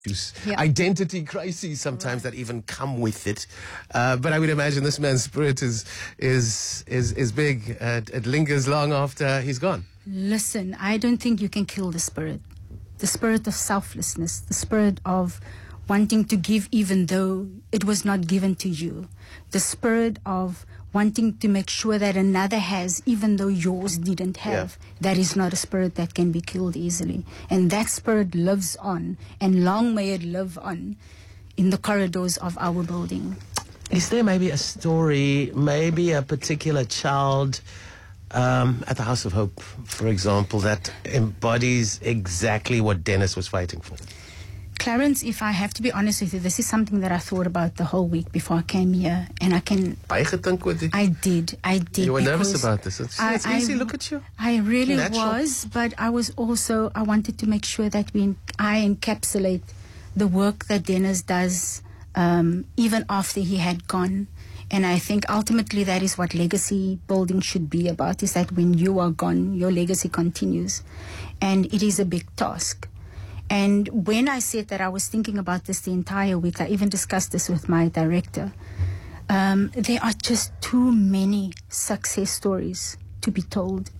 identity crises sometimes that even come with it. But I would imagine this man's spirit is big. It lingers long after he's gone. Listen, I don't think you can kill the spirit of selflessness, the spirit of wanting to give even though it was not given to you, the spirit of wanting to make sure that another has even though yours didn't have. That is not a spirit that can be killed easily. And that spirit lives on, and long may it live on in the corridors of our building. Is there maybe a story, maybe a particular child at the House of Hope, for example, that embodies exactly what Dennis was fighting for? Clarence, if I have to be honest with you, this is something that I thought about the whole week before I came here, and I did. You were nervous about this. It's easy. Look at you. I really was, but I wanted to make sure that I encapsulate the work that Dennis does, even after he had gone. And I think ultimately that is what legacy building should be about, is that when you are gone, your legacy continues. And it is a big task. And when I said that I was thinking about this the entire week, I even discussed this with my director. There are just too many success stories to be told.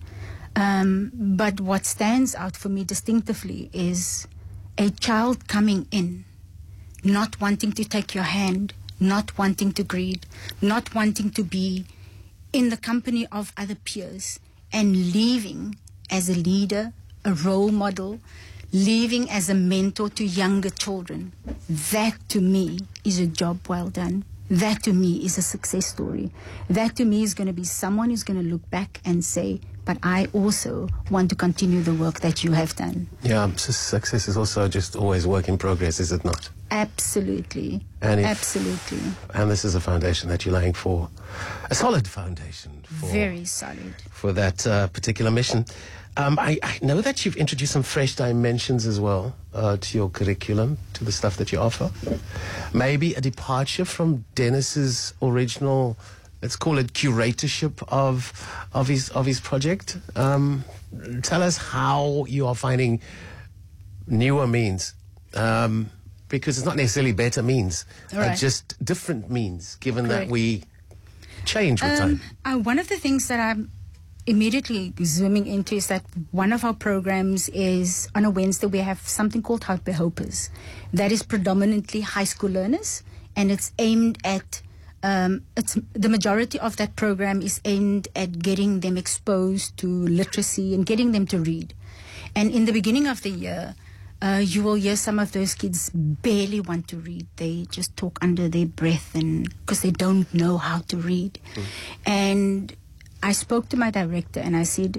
But what stands out for me distinctively is a child coming in, not wanting to take your hand, not wanting to greet, not wanting to be in the company of other peers, and leaving as a leader, a role model, leaving as a mentor to younger children. That to me is a job well done. That to me is a success story. That to me is going to be someone who's going to look back and say, but I also want to continue the work that you have done. Yeah, success is also just always work in progress, is it not? Absolutely. Absolutely. And this is a foundation that you're laying for, a solid foundation. Very solid. For that particular mission. I know that you've introduced some fresh dimensions as well to your curriculum, to the stuff that you offer. Maybe a departure from Dennis's original, let's call it curatorship of his project. Tell us how you are finding newer means, because it's not necessarily better means, just different means, given that we change with time. One of the things that I'm immediately zooming into is that one of our programs is on a Wednesday we have something called Hout by Hopers. That is predominantly high school learners, and it's aimed at the majority of that program is aimed at getting them exposed to literacy and getting them to read. And in the beginning of the year, you will hear some of those kids barely want to read. They just talk under their breath, and because they don't know how to read. And I spoke to my director and I said,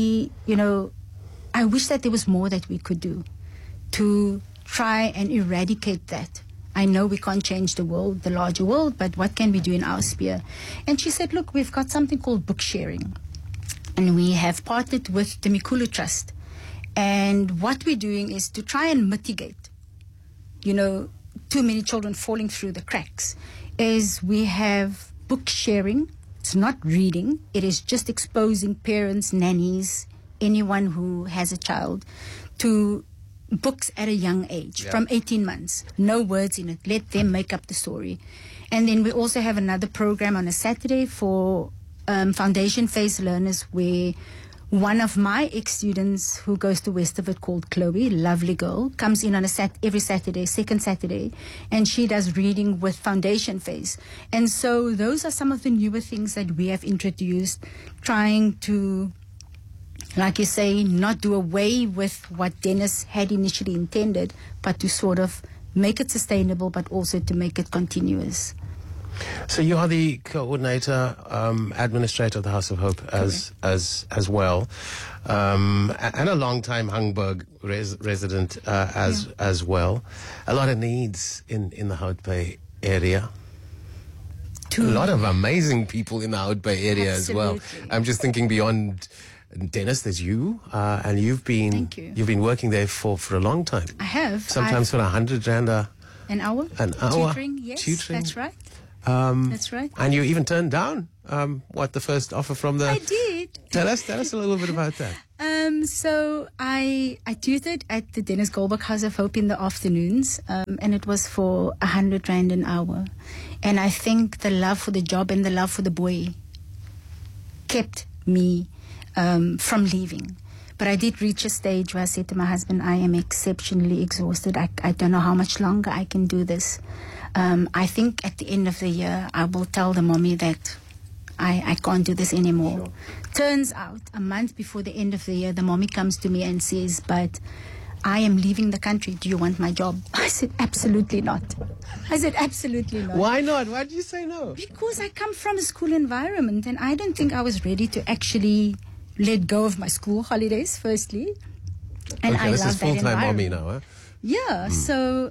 I wish that there was more that we could do to try and eradicate that. I know we can't change the world, the larger world, but what can we do in our sphere? And she said, look, we've got something called book sharing. And we have partnered with the Mikulu Trust. And what we're doing is to try and mitigate, too many children falling through the cracks, is we have book sharing. It's not reading. It is just exposing parents, nannies, anyone who has a child to books at a young age, from 18 months. No words in it. Let them make up the story. And then we also have another program on a Saturday for foundation phase learners, where one of my ex-students who goes to Westerveld, called Chloe, lovely girl, comes in on every Saturday, second Saturday, and she does reading with foundation phase. And so those are some of the newer things that we have introduced, trying to, like you say, not do away with what Dennis had initially intended, but to sort of make it sustainable, but also to make it continuous. So you are the coordinator, administrator of the House of Hope as well, and a long-time Hangburg resident as well. A lot of needs in the Hout Bay area. A lot of amazing people in the Hout Bay area as well. I'm just thinking beyond Dennis, there's you, and you've been working there for a long time. I have. Sometimes for 100 rand an hour. Tutoring, yes, that's right. That's right. And you even turned down the first offer from the... I did. Tell us a little bit about that. So I tutored at the Dennis Goldberg House of Hope in the afternoons, and it was for 100 Rand an hour. And I think the love for the job and the love for the boy kept me from leaving. But I did reach a stage where I said to my husband, I am exceptionally exhausted. I don't know how much longer I can do this. I think at the end of the year, I will tell the mommy that I can't do this anymore. Sure. Turns out, a month before the end of the year, the mommy comes to me and says, but I am leaving the country. Do you want my job? I said, absolutely not. Absolutely not. Why not? Why did you say no? Because I come from a school environment, and I don't think I was ready to actually let go of my school holidays, firstly. And okay, I this love is full-time mommy now, huh? Yeah, so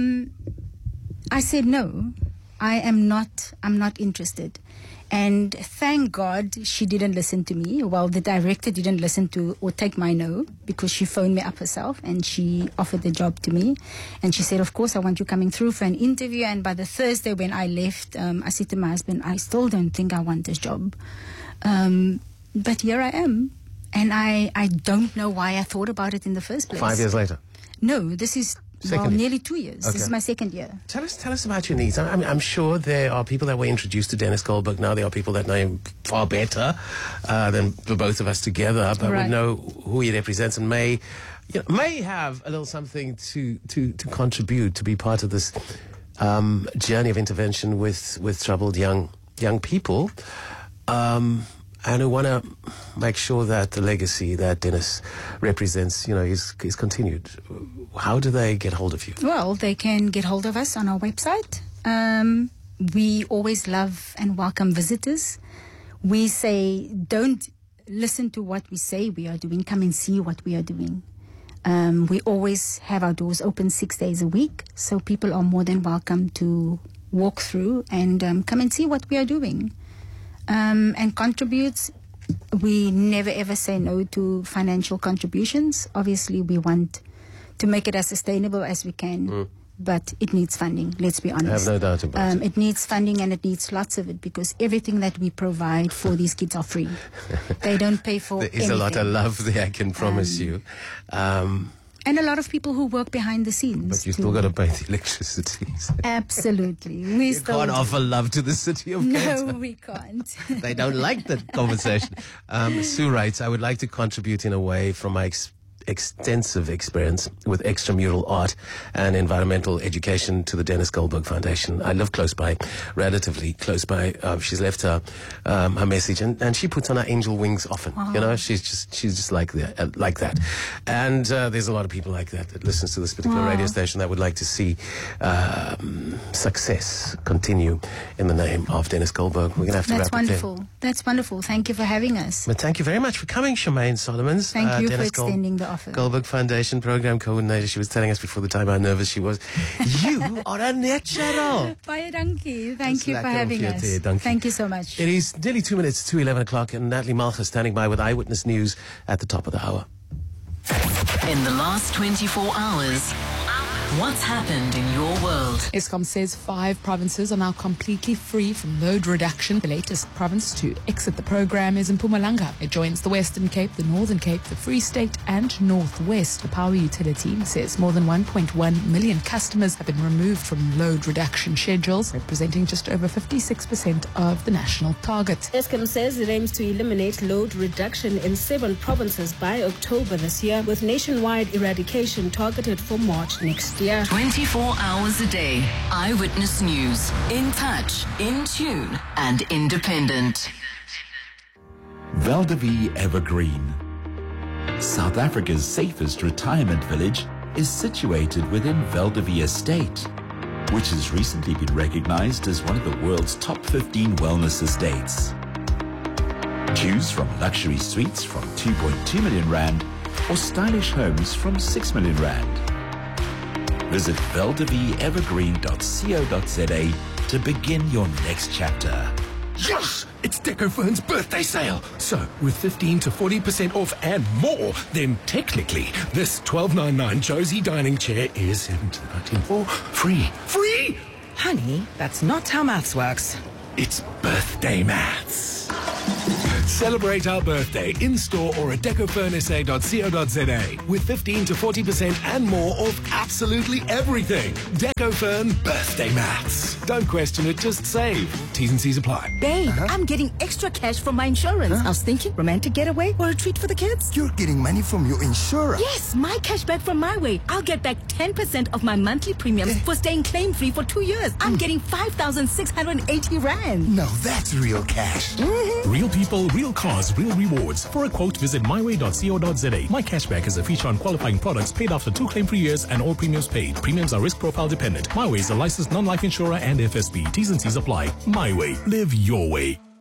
I said no. I'm not interested. And thank God she didn't listen to me. Well, the director didn't listen to or take my no, because she phoned me up herself and she offered the job to me. And she said, of course, I want you coming through for an interview. And by the Thursday when I left, I said to my husband, I still don't think I want this job. But here I am. And I don't know why I thought about it in the first place. 5 years later? No, this is... Well, nearly 2 years. Okay. This is my second year. Tell us about your needs. I'm sure there are people that were introduced to Dennis Goldberg now. There are people that know him far better than the both of us together, but Right. we know who he represents and may have a little something to contribute, to be part of this journey of intervention with troubled young people. And who want to make sure that the legacy that Dennis represents, is continued. How do they get hold of you? Well, they can get hold of us on our website. We always love and welcome visitors. We say, don't listen to what we say we are doing. Come and see what we are doing. We always have our doors open 6 days a week, so people are more than welcome to walk through and come and see what we are doing. And contributes. We never ever say no to financial contributions. Obviously, we want to make it as sustainable as we can, but it needs funding. Let's be honest. I have no doubt about it. It needs funding, and it needs lots of it, because everything that we provide for these kids are free. They don't pay for There is anything. a lot of love there, I can promise you. And a lot of people who work behind the scenes. But you still got to pay the electricity. Absolutely. You can't offer love to the city of Cape Town. No, we can't. They don't like that conversation. Sue writes, I would like to contribute in a way from my extensive experience with extramural art and environmental education to the Dennis Goldberg Foundation. I live close by, relatively close by. She's left her message, and she puts on her angel wings often. Wow. She's just like that. And there's a lot of people like that listens to this particular radio station that would like to see success continue in the name of Dennis Goldberg. We're going to have to That's wrap it there. wonderful. That's wonderful. Thank you for having us. But thank you very much for coming, Charmaine Solomons. Thank you Dennis for extending the offer. Goldberg Foundation Program Coordinator. She was telling us before the time how nervous she was. You are a natural. Baie dankie. Thank you for lekker om having vir jou us. te hê. Dankie. Thank you so much. It is nearly 2 minutes to 11 o'clock, and Natalie Malcha standing by with Eyewitness News at the top of the hour. In the last 24 hours, what's happened in your world? Eskom says 5 provinces are now completely free from load reduction. The latest province to exit the program is Mpumalanga. It joins the Western Cape, the Northern Cape, the Free State and Northwest. The power utility says more than 1.1 million customers have been removed from load reduction schedules, representing just over 56% of the national target. Eskom says it aims to eliminate load reduction in 7 provinces by October this year, with nationwide eradication targeted for March next year. 24 hours a day. Eyewitness News. In touch, in tune, and independent. Veldevie Evergreen. South Africa's safest retirement village is situated within Veldevie Estate, which has recently been recognized as one of the world's top 15 wellness estates. Choose from luxury suites from 2.2 million rand or stylish homes from 6 million rand. Visit veldevieevergreen.co.za to begin your next chapter. Yes! It's Decofern's birthday sale. So, with 15 to 40% off and more, then technically, this $12.99 Josie dining chair is $17.94 free. Free! Honey, that's not how maths works. It's birthday maths. Celebrate our birthday in-store or at decofurnsa.co.za with 15 to 40% and more off absolutely everything. Decofurn birthday maths. Don't question it, just save. T's and C's apply. Babe, I'm getting extra cash from my insurance. I was thinking romantic getaway or a treat for the kids. You're getting money from your insurer? Yes, my cash back from MyWay. I'll get back 10% of my monthly premiums for staying claim-free for 2 years. I'm getting 5,680 Rand. Now that's real cash. Real people, real cars, real rewards. For a quote, visit myway.co.za. My Cashback is a feature on qualifying products paid after 2 claim-free years and all premiums paid. Premiums are risk profile dependent. MyWay is a licensed non-life insurer and FSB. T's and C's apply. MyWay. Live your way.